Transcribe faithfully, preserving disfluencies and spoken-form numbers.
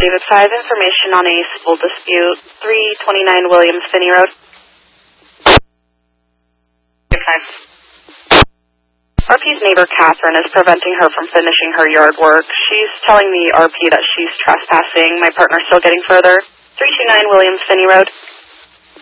Unit five, information on a school dispute, three twenty-nine Williams Finney Road. Okay. R P's neighbor, Catherine, is preventing her from finishing her yard work. She's telling the R P that she's trespassing. My partner's still getting further. three two nine Williams Finney Road.